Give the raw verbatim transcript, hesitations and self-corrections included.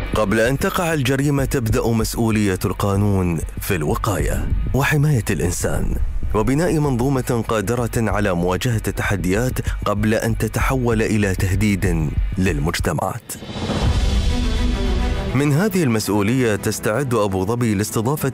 قبل أن تقع الجريمة تبدأ مسؤولية القانون في الوقاية وحماية الإنسان وبناء منظومة قادرة على مواجهة التحديات قبل أن تتحول إلى تهديد للمجتمعات. من هذه المسؤولية تستعد أبو ظبي لاستضافة